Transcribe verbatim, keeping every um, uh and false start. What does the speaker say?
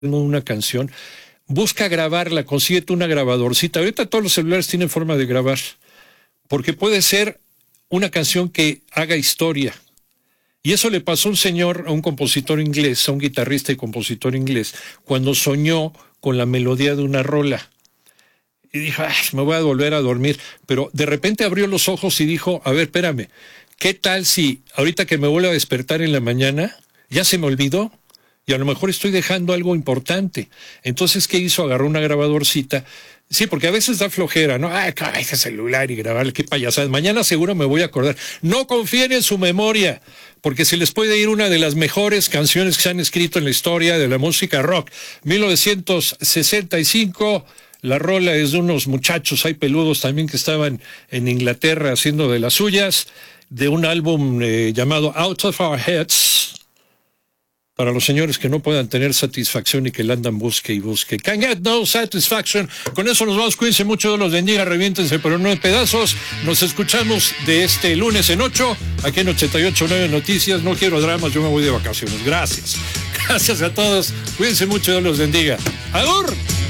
una canción, busca grabarla, consíguete una grabadorcita. Ahorita todos los celulares tienen forma de grabar, porque puede ser una canción que haga historia. Y eso le pasó a un señor, a un compositor inglés, a un guitarrista y compositor inglés, cuando soñó con la melodía de una rola. Y dijo, ay, me voy a volver a dormir. Pero de repente abrió los ojos y dijo, a ver, espérame, ¿qué tal si ahorita que me vuelvo a despertar en la mañana, ya se me olvidó? Y a lo mejor estoy dejando algo importante. Entonces, ¿qué hizo? Agarró una grabadorcita. Sí, porque a veces da flojera, ¿no? Ay, caray, ese celular y grabarle, qué payasadas. Mañana seguro me voy a acordar. No confíen en su memoria, porque se les puede ir una de las mejores canciones que se han escrito en la historia de la música rock. mil novecientos sesenta y cinco, la rola es de unos muchachos, hay peludos también que estaban en Inglaterra haciendo de las suyas, de un álbum eh, llamado Out of Our Heads. Para los señores que no puedan tener satisfacción y que la andan busque y busque. Can't get no satisfaction. Con eso nos vamos. Cuídense mucho, Dios los bendiga, reviéntense, pero no en pedazos. Nos escuchamos de este lunes en ocho, aquí en ochenta y ocho punto nueve Noticias. No quiero dramas, yo me voy de vacaciones. Gracias. Gracias a todos. Cuídense mucho, Dios los bendiga. ¡Agur!